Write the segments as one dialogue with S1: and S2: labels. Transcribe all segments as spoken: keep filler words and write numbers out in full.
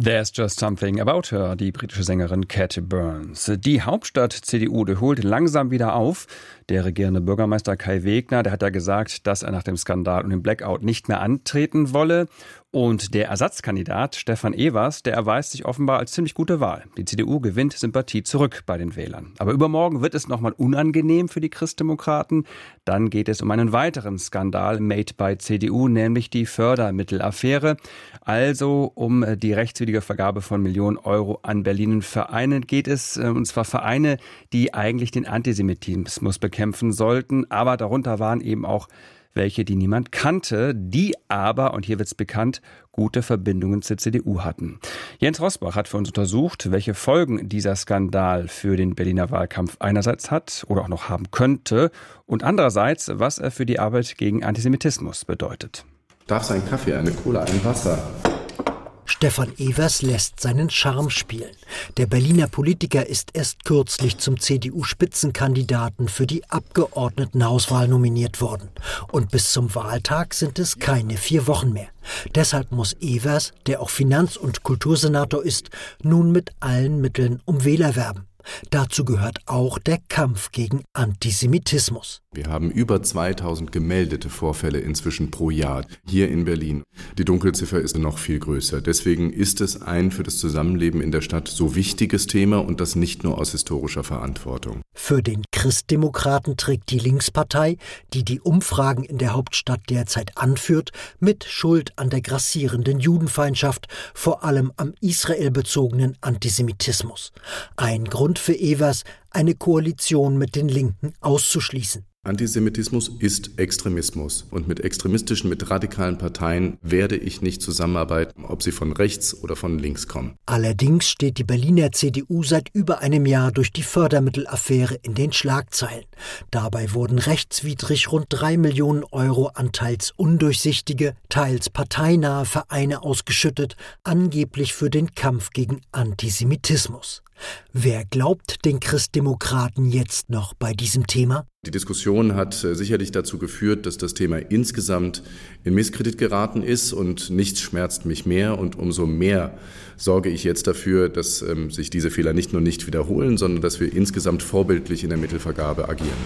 S1: There's Just Something About Her, die britische Sängerin Cat Burns. Die Hauptstadt-C D U, die holt langsam wieder auf. Der regierende Bürgermeister Kai Wegner, der hat ja gesagt, dass er nach dem Skandal und dem Blackout nicht mehr antreten wolle. Und der Ersatzkandidat Stefan Evers, der erweist sich offenbar als ziemlich gute Wahl. Die C D U gewinnt Sympathie zurück bei den Wählern. Aber übermorgen wird es nochmal unangenehm für die Christdemokraten. Dann geht es um einen weiteren Skandal made by C D U, nämlich die Fördermittelaffäre. Also um die rechtswidrige Vergabe von Millionen Euro an Berliner Vereinen geht es. Und zwar Vereine, die eigentlich den Antisemitismus bekämpfen sollten. Aber darunter waren eben auch welche, die niemand kannte, die aber, und hier wird es bekannt, gute Verbindungen zur C D U hatten. Jens Rosbach hat für uns untersucht, welche Folgen dieser Skandal für den Berliner Wahlkampf einerseits hat oder auch noch haben könnte und andererseits, was er für die Arbeit gegen Antisemitismus bedeutet.
S2: Darf es einen Kaffee, eine Cola, ein Wasser?
S3: Stefan Evers lässt seinen Charme spielen. Der Berliner Politiker ist erst kürzlich zum C D U-Spitzenkandidaten für die Abgeordnetenhauswahl nominiert worden. Und bis zum Wahltag sind es keine vier Wochen mehr. Deshalb muss Evers, der auch Finanz- und Kultursenator ist, nun mit allen Mitteln um Wähler werben. Dazu gehört auch der Kampf gegen Antisemitismus.
S2: Wir haben über zweitausend gemeldete Vorfälle inzwischen pro Jahr hier in Berlin. Die Dunkelziffer ist noch viel größer. Deswegen ist es ein für das Zusammenleben in der Stadt so wichtiges Thema und das nicht nur aus historischer Verantwortung.
S3: Für den Christdemokraten trägt die Linkspartei, die die Umfragen in der Hauptstadt derzeit anführt, mit Schuld an der grassierenden Judenfeindschaft, vor allem am israelbezogenen Antisemitismus. Ein Grund für Evers, eine Koalition mit den Linken auszuschließen.
S2: Antisemitismus ist Extremismus und mit extremistischen, mit radikalen Parteien werde ich nicht zusammenarbeiten, ob sie von rechts oder von links kommen.
S3: Allerdings steht die Berliner C D U seit über einem Jahr durch die Fördermittelaffäre in den Schlagzeilen. Dabei wurden rechtswidrig rund drei Millionen Euro an teils undurchsichtige, teils parteinahe Vereine ausgeschüttet, angeblich für den Kampf gegen Antisemitismus. Wer glaubt den Christdemokraten jetzt noch bei diesem Thema?
S2: Die Diskussion hat sicherlich dazu geführt, dass das Thema insgesamt in Misskredit geraten ist und nichts schmerzt mich mehr und umso mehr sorge ich jetzt dafür, dass ähm, sich diese Fehler nicht nur nicht wiederholen, sondern dass wir insgesamt vorbildlich in der Mittelvergabe agieren.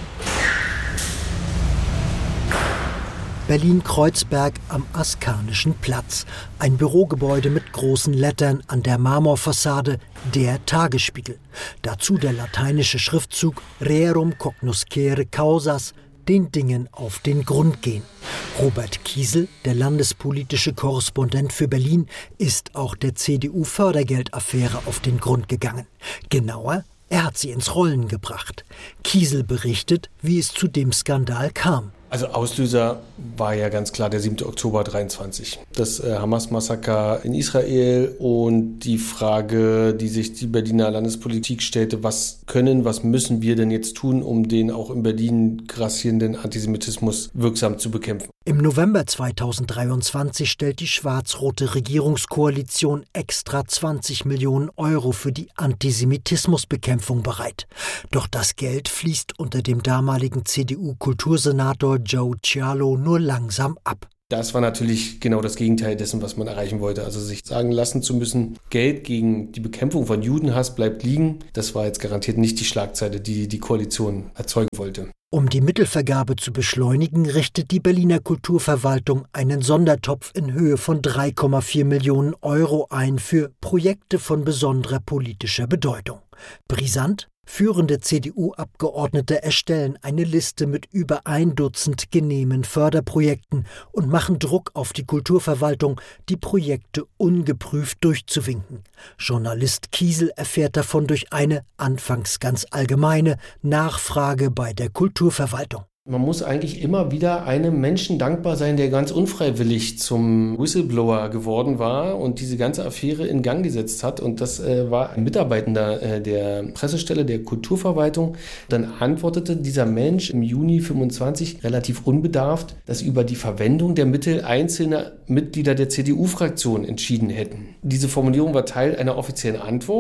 S3: Berlin-Kreuzberg am Askanischen Platz. Ein Bürogebäude mit großen Lettern an der Marmorfassade, der Tagesspiegel. Dazu der lateinische Schriftzug Rerum cognoscere causas, den Dingen auf den Grund gehen. Robert Kiesel, der landespolitische Korrespondent für Berlin, ist auch der C D U-Fördergeldaffäre auf den Grund gegangen. Genauer, er hat sie ins Rollen gebracht. Kiesel berichtet, wie es zu dem Skandal kam.
S4: Also Auslöser war ja ganz klar der siebte Oktober dreiundzwanzig. Das äh, Hamas-Massaker in Israel und die Frage, die sich die Berliner Landespolitik stellte, was können, was müssen wir denn jetzt tun, um den auch in Berlin grassierenden Antisemitismus wirksam zu bekämpfen.
S3: Im November zweitausenddreiundzwanzig stellt die schwarz-rote Regierungskoalition extra zwanzig Millionen Euro für die Antisemitismusbekämpfung bereit. Doch das Geld fließt unter dem damaligen C D U-Kultursenator Joe Cialo nur langsam ab.
S4: Das war natürlich genau das Gegenteil dessen, was man erreichen wollte. Also sich sagen lassen zu müssen, Geld gegen die Bekämpfung von Judenhass bleibt liegen, das war jetzt garantiert nicht die Schlagzeile, die die Koalition erzeugen wollte.
S3: Um die Mittelvergabe zu beschleunigen, richtet die Berliner Kulturverwaltung einen Sondertopf in Höhe von drei Komma vier Millionen Euro ein für Projekte von besonderer politischer Bedeutung. Brisant? Führende C D U-Abgeordnete erstellen eine Liste mit über ein Dutzend genehmen Förderprojekten und machen Druck auf die Kulturverwaltung, die Projekte ungeprüft durchzuwinken. Journalist Kiesel erfährt davon durch eine, anfangs ganz allgemeine, Nachfrage bei der Kulturverwaltung.
S4: Man muss eigentlich immer wieder einem Menschen dankbar sein, der ganz unfreiwillig zum Whistleblower geworden war und diese ganze Affäre in Gang gesetzt hat. Und das äh, war ein Mitarbeitender äh, der Pressestelle der Kulturverwaltung. Dann antwortete dieser Mensch im Juni fünfundzwanzig relativ unbedarft, dass über die Verwendung der Mittel einzelne Mitglieder der C D U-Fraktion entschieden hätten. Diese Formulierung war Teil einer offiziellen Antwort.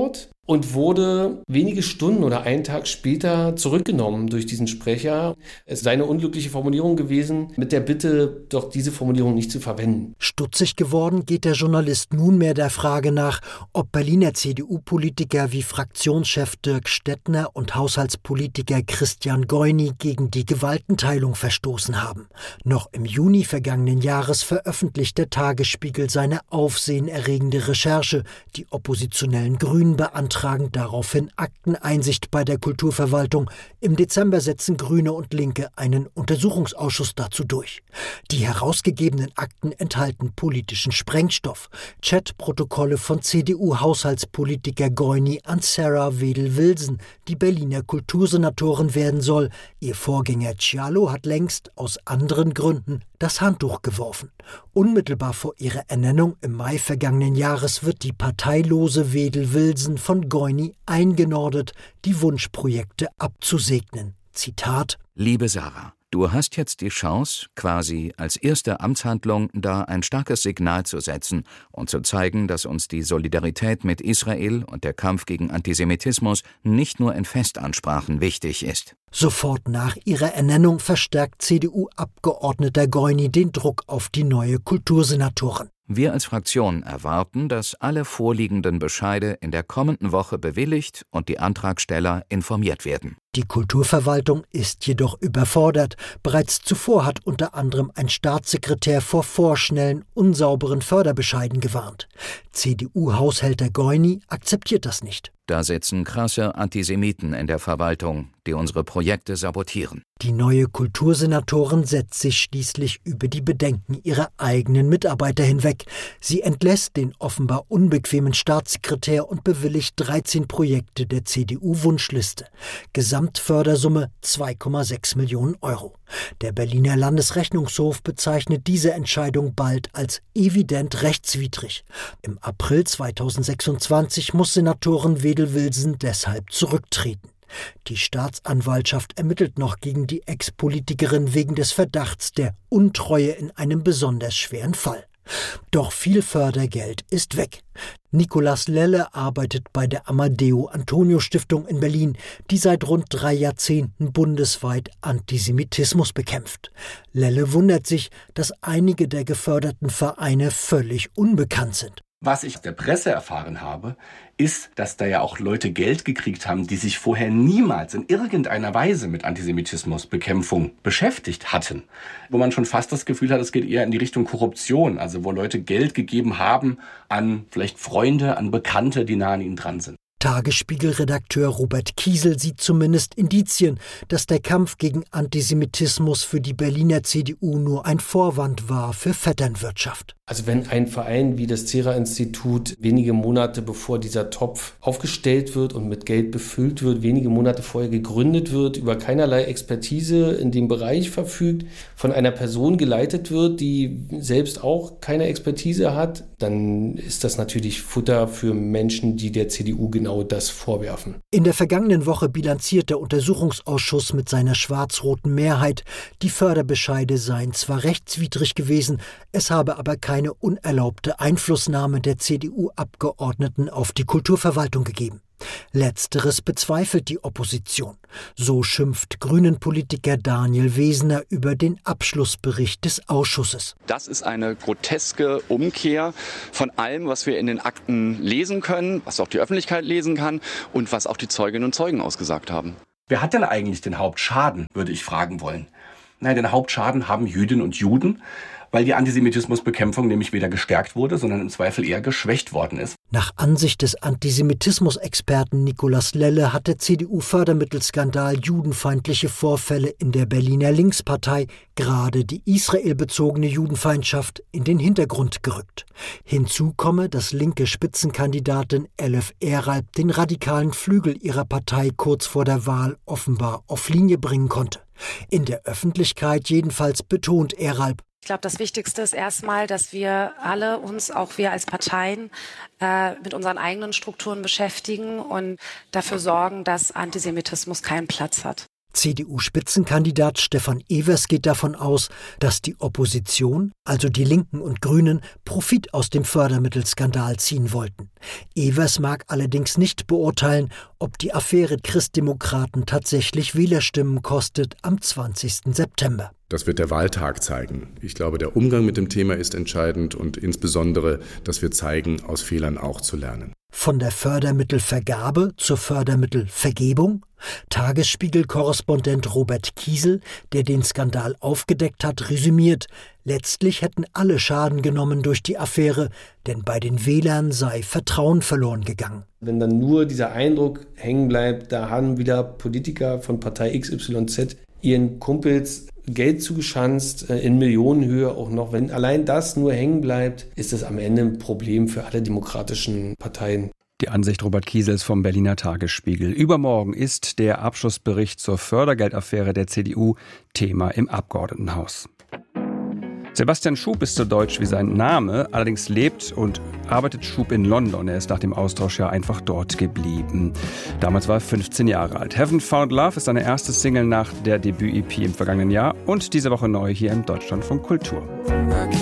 S4: und wurde wenige Stunden oder einen Tag später zurückgenommen durch diesen Sprecher. Es sei eine unglückliche Formulierung gewesen, mit der Bitte, doch diese Formulierung nicht zu verwenden.
S3: Stutzig geworden geht der Journalist nunmehr der Frage nach, ob Berliner C D U-Politiker wie Fraktionschef Dirk Stettner und Haushaltspolitiker Christian Goyni gegen die Gewaltenteilung verstoßen haben. Noch im Juni vergangenen Jahres veröffentlicht der Tagesspiegel seine aufsehenerregende Recherche. Die oppositionellen Grünen beantragen daraufhin Akteneinsicht bei der Kulturverwaltung. Im Dezember setzen Grüne und Linke einen Untersuchungsausschuss dazu durch. Die herausgegebenen Akten enthalten politischen Sprengstoff. Chatprotokolle von C D U-Haushaltspolitiker Goyni an Sarah Wedel-Wilson, die Berliner Kultursenatorin werden soll. Ihr Vorgänger Cialo hat längst aus anderen Gründen das Handtuch geworfen. Unmittelbar vor ihrer Ernennung im Mai vergangenen Jahres wird die parteilose Wedel-Wilson von Goyni eingenordet, die Wunschprojekte abzusegnen. Zitat:
S5: Liebe Sarah, du hast jetzt die Chance, quasi als erste Amtshandlung da ein starkes Signal zu setzen und zu zeigen, dass uns die Solidarität mit Israel und der Kampf gegen Antisemitismus nicht nur in Festansprachen wichtig ist.
S3: Sofort nach ihrer Ernennung verstärkt C D U-Abgeordneter Goyni den Druck auf die neue Kultursenatorin.
S5: Wir als Fraktion erwarten, dass alle vorliegenden Bescheide in der kommenden Woche bewilligt und die Antragsteller informiert werden.
S3: Die Kulturverwaltung ist jedoch überfordert. Bereits zuvor hat unter anderem ein Staatssekretär vor vorschnellen, unsauberen Förderbescheiden gewarnt. C D U-Haushälter Goyni akzeptiert das nicht.
S5: Da sitzen krasse Antisemiten in der Verwaltung, die unsere Projekte sabotieren.
S3: Die neue Kultursenatorin setzt sich schließlich über die Bedenken ihrer eigenen Mitarbeiter hinweg. Sie entlässt den offenbar unbequemen Staatssekretär und bewilligt dreizehn Projekte der C D U-Wunschliste. Gesamtfördersumme zwei Komma sechs Millionen Euro. Der Berliner Landesrechnungshof bezeichnet diese Entscheidung bald als evident rechtswidrig. Im April zweitausendsechsundzwanzig muss Senatorin Wedel-Wilson deshalb zurücktreten. Die Staatsanwaltschaft ermittelt noch gegen die Ex-Politikerin wegen des Verdachts der Untreue in einem besonders schweren Fall. Doch viel Fördergeld ist weg. Nicolas Lelle arbeitet bei der Amadeo-Antonio-Stiftung in Berlin, die seit rund drei Jahrzehnten bundesweit Antisemitismus bekämpft. Lelle wundert sich, dass einige der geförderten Vereine völlig unbekannt sind.
S6: Was ich aus der Presse erfahren habe, ist, dass da ja auch Leute Geld gekriegt haben, die sich vorher niemals in irgendeiner Weise mit Antisemitismusbekämpfung beschäftigt hatten. Wo man schon fast das Gefühl hat, es geht eher in die Richtung Korruption, also wo Leute Geld gegeben haben an vielleicht Freunde, an Bekannte, die nah an ihnen dran sind.
S3: Tagesspiegel-Redakteur Robert Kiesel sieht zumindest Indizien, dass der Kampf gegen Antisemitismus für die Berliner C D U nur ein Vorwand war für Vetternwirtschaft.
S4: Also wenn ein Verein wie das Cera-Institut wenige Monate bevor dieser Topf aufgestellt wird und mit Geld befüllt wird, wenige Monate vorher gegründet wird, über keinerlei Expertise in dem Bereich verfügt, von einer Person geleitet wird, die selbst auch keine Expertise hat, dann ist das natürlich Futter für Menschen, die der C D U genau das vorwerfen.
S3: In der vergangenen Woche bilanziert der Untersuchungsausschuss mit seiner schwarz-roten Mehrheit, die Förderbescheide seien zwar rechtswidrig gewesen, es habe aber keine eine unerlaubte Einflussnahme der C D U-Abgeordneten auf die Kulturverwaltung gegeben. Letzteres bezweifelt die Opposition. So schimpft Grünen-Politiker Daniel Wesener über den Abschlussbericht des Ausschusses.
S7: Das ist eine groteske Umkehr von allem, was wir in den Akten lesen können, was auch die Öffentlichkeit lesen kann und was auch die Zeuginnen und Zeugen ausgesagt haben.
S6: Wer hat denn eigentlich den Hauptschaden, würde ich fragen wollen? Nein, den Hauptschaden haben Jüdinnen und Juden, weil die Antisemitismusbekämpfung nämlich weder gestärkt wurde, sondern im Zweifel eher geschwächt worden ist.
S3: Nach Ansicht des Antisemitismusexperten Nicolas Lelle hat der C D U-Fördermittelskandal judenfeindliche Vorfälle in der Berliner Linkspartei, gerade die israelbezogene Judenfeindschaft, in den Hintergrund gerückt. Hinzu komme, dass linke Spitzenkandidatin Elif Eralp den radikalen Flügel ihrer Partei kurz vor der Wahl offenbar auf Linie bringen konnte. In der Öffentlichkeit jedenfalls betont Eralp:
S8: Ich glaube, das Wichtigste ist erstmal, dass wir alle uns, auch wir als Parteien, äh, mit unseren eigenen Strukturen beschäftigen und dafür sorgen, dass Antisemitismus keinen Platz hat.
S3: C D U-Spitzenkandidat Stefan Evers geht davon aus, dass die Opposition, also die Linken und Grünen, Profit aus dem Fördermittelskandal ziehen wollten. Evers mag allerdings nicht beurteilen, ob die Affäre Christdemokraten tatsächlich Wählerstimmen kostet am zwanzigsten September.
S2: Das wird der Wahltag zeigen. Ich glaube, der Umgang mit dem Thema ist entscheidend und insbesondere, dass wir zeigen, aus Fehlern auch zu lernen.
S3: Von der Fördermittelvergabe zur Fördermittelvergebung? Tagesspiegel-Korrespondent Robert Kiesel, der den Skandal aufgedeckt hat, resümiert: Letztlich hätten alle Schaden genommen durch die Affäre, denn bei den Wählern sei Vertrauen verloren gegangen.
S4: Wenn dann nur dieser Eindruck hängen bleibt, da haben wieder Politiker von Partei X Y Z ihren Kumpels Geld zugeschanzt, in Millionenhöhe auch noch. Wenn allein das nur hängen bleibt, ist das am Ende ein Problem für alle demokratischen Parteien.
S1: Die Ansicht Robert Kiesels vom Berliner Tagesspiegel. Übermorgen ist der Abschlussbericht zur Fördergeldaffäre der C D U Thema im Abgeordnetenhaus. Sebastian Schub ist so deutsch wie sein Name, allerdings lebt und arbeitet Schub in London. Er ist nach dem Austausch ja einfach dort geblieben. Damals war er fünfzehn Jahre alt. Heaven Found Love ist seine erste Single nach der Debüt-E P im vergangenen Jahr und diese Woche neu hier im Deutschlandfunk Kultur.